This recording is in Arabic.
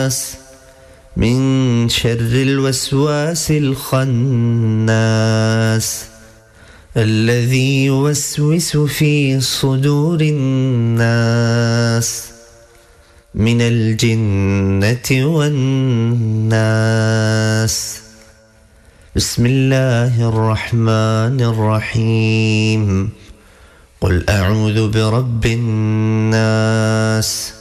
من شر الوسواس الخناس الذي يوسوس في صدور الناس من الجنة والناس. بسم الله الرحمن الرحيم. قل أعوذ برب الناس